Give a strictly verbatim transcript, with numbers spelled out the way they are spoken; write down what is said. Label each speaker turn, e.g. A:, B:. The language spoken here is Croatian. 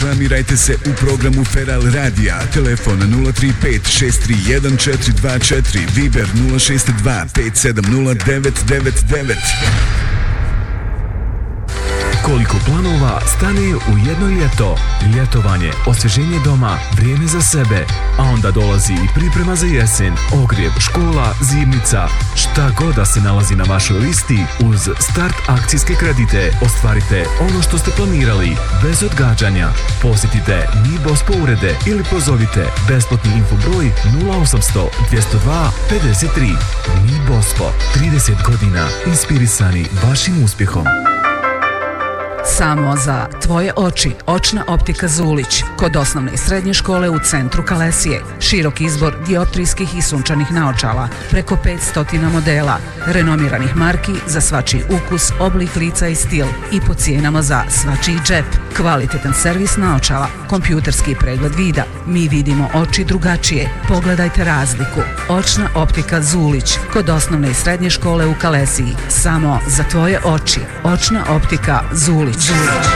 A: Reklamirajte se u programu Feral Radija. Telefon nula tri pet šest tri jedan četiri dva četiri, Viber nula šest dva pet sedam nula devet devet devet.
B: Koliko planova stane u jedno ljeto. Ljetovanje, osvježenje doma, vrijeme za sebe. A onda dolazi i priprema za jesen, ogrjev, škola, zimnica. Šta god da se nalazi na vašoj listi, uz Start akcijske kredite ostvarite ono što ste planirali, bez odgađanja. Posjetite Mi Bospo urede ili pozovite besplatni info broj nula osamsto dvjesto dva pedeset tri. Mi Bospo, trideset godina inspirisani vašim uspjehom.
C: Samo za tvoje oči. Očna optika Zulić. Kod osnovne i srednje škole u centru Kalesije. Širok izbor dioptrijskih i sunčanih naočala. Preko petsto modela. Renomiranih marki za svačiji ukus, oblik lica i stil. I po cijenama za svačiji džep. Kvalitetan servis naočala. Kompjuterski pregled vida. Mi vidimo oči drugačije. Pogledajte razliku. Očna optika Zulić. Kod osnovne i srednje škole u Kalesiji. Samo za tvoje oči. Očna optika Zulić. Zulić.